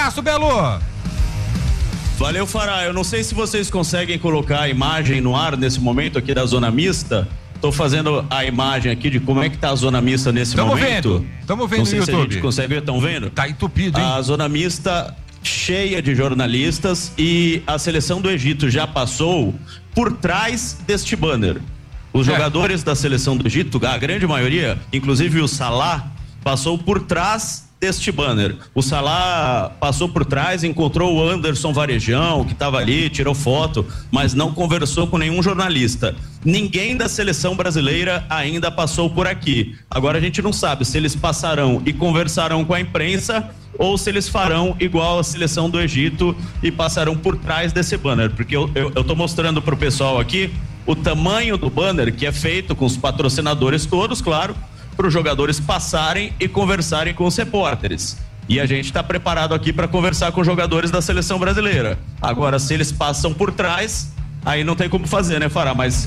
abraço, Belo. Valeu, Fará. Eu não sei se vocês conseguem colocar a imagem no ar nesse momento aqui da zona mista. Tô fazendo a imagem aqui de como é que tá a zona mista nesse momento. Estamos vendo não sei no se YouTube. A gente consegue ver, estão vendo? Tá entupido, hein? A zona mista cheia de jornalistas e a seleção do Egito já passou por trás deste banner. Os jogadores da seleção do Egito, a grande maioria, inclusive o Salah, passou por trás deste banner. O Salah passou por trás, encontrou o Anderson Varejão, que estava ali, tirou foto, mas não conversou com nenhum jornalista. Ninguém da seleção brasileira ainda passou por aqui. Agora a gente não sabe se eles passarão e conversarão com a imprensa ou se eles farão igual a seleção do Egito e passarão por trás desse banner, porque eu tô mostrando pro pessoal aqui o tamanho do banner, que é feito com os patrocinadores todos, claro, para os jogadores passarem e conversarem com os repórteres. E a gente está preparado aqui para conversar com os jogadores da seleção brasileira. Agora, se eles passam por trás, aí não tem como fazer, né, Fará? Mas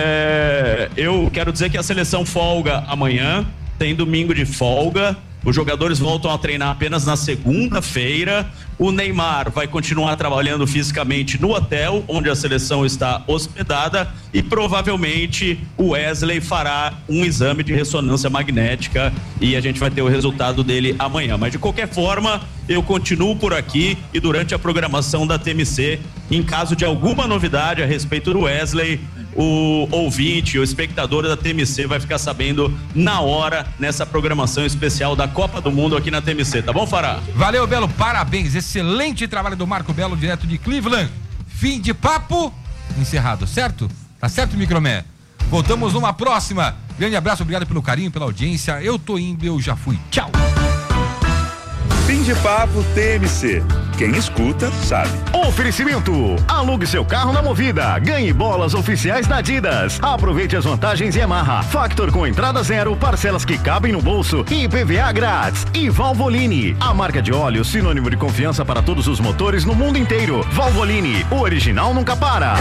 eu quero dizer que a seleção folga amanhã, tem domingo de folga. Os jogadores voltam a treinar apenas na segunda-feira. O Neymar vai continuar trabalhando fisicamente no hotel onde a seleção está hospedada e provavelmente o Wesley fará um exame de ressonância magnética e a gente vai ter o resultado dele amanhã. Mas de qualquer forma, eu continuo por aqui e durante a programação da TMC, em caso de alguma novidade a respeito do Wesley, o ouvinte, o espectador da TMC vai ficar sabendo na hora nessa programação especial da Copa do Mundo aqui na TMC, tá bom, Fará? Valeu, Belo, parabéns, excelente trabalho do Marco Belo, direto de Cleveland. Fim de papo encerrado, certo? Tá certo, Micromé? Voltamos numa próxima. Grande abraço, obrigado pelo carinho, pela audiência. Eu tô indo, eu já fui. Tchau. Fim de papo TMC. Quem escuta, sabe. Oferecimento. Alugue seu carro na Movida. Ganhe bolas oficiais da Adidas. Aproveite as vantagens Yamaha. Factor com entrada zero, parcelas que cabem no bolso e IPVA grátis. E Valvoline, a marca de óleo sinônimo de confiança para todos os motores no mundo inteiro. Valvoline, o original nunca para.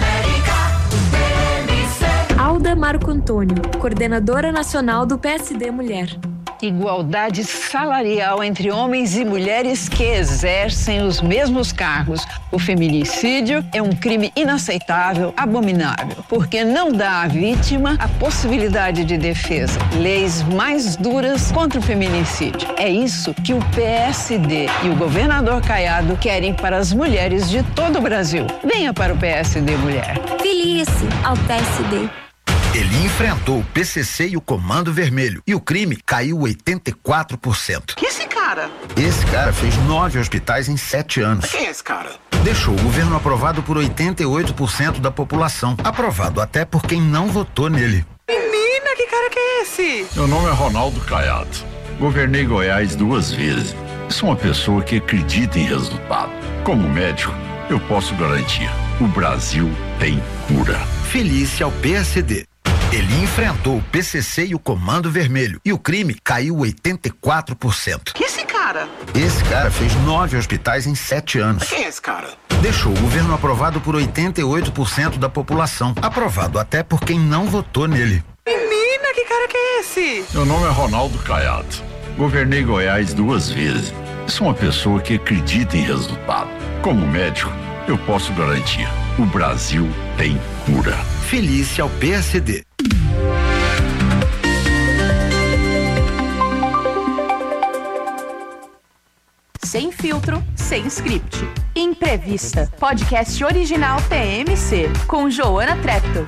Alda Marco Antônio, coordenadora nacional do PSD Mulher. Igualdade salarial entre homens e mulheres que exercem os mesmos cargos. O feminicídio é um crime inaceitável, abominável, porque não dá à vítima a possibilidade de defesa. Leis mais duras contra o feminicídio. É isso que o PSD e o governador Caiado querem para as mulheres de todo o Brasil. Venha para o PSD Mulher. Filie-se ao PSD. Ele enfrentou o PCC e o Comando Vermelho e o crime caiu 84%. Que esse cara? Esse cara fez 9 hospitais em 7 anos. Quem é esse cara? Deixou o governo aprovado por 88% da população. Aprovado até por quem não votou nele. Menina, que cara que é esse? Meu nome é Ronaldo Caiado. Governei Goiás 2 vezes. Sou uma pessoa que acredita em resultado. Como médico, eu posso garantir: o Brasil tem cura. Filie-se ao PSD. Ele enfrentou o PCC e o Comando Vermelho e o crime caiu 84%. Que esse cara? Esse cara fez 9 hospitais em 7 anos. Quem é esse cara? Deixou o governo aprovado por 88% da população. Aprovado até por quem não votou nele. Menina, que cara que é esse? Meu nome é Ronaldo Caiado. Governei Goiás 2 vezes. Sou uma pessoa que acredita em resultado. Como médico, eu posso garantir: o Brasil tem cura. Filie-se ao PSD. Sem filtro, sem script. Imprevista, podcast original TMC, com Joana Treptow.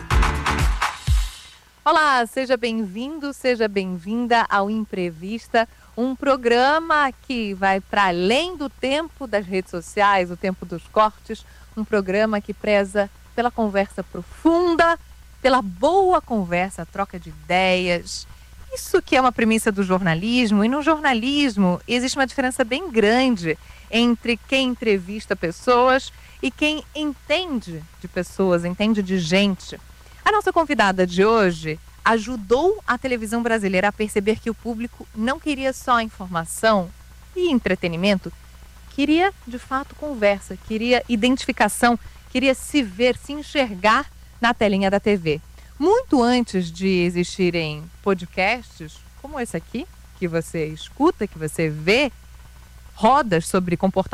Olá, seja bem-vindo, seja bem-vinda ao Imprevista, um programa que vai para além do tempo das redes sociais, o tempo dos cortes, um programa que preza pela conversa profunda, pela boa conversa, troca de ideias. Isso que é uma premissa do jornalismo, e no jornalismo existe uma diferença bem grande entre quem entrevista pessoas e quem entende de pessoas, entende de gente. A nossa convidada de hoje ajudou a televisão brasileira a perceber que o público não queria só informação e entretenimento, queria de fato conversa, queria identificação, queria se ver, se enxergar na telinha da TV. Muito antes de existirem podcasts como esse aqui, que você escuta, que você vê, rodas sobre comportamento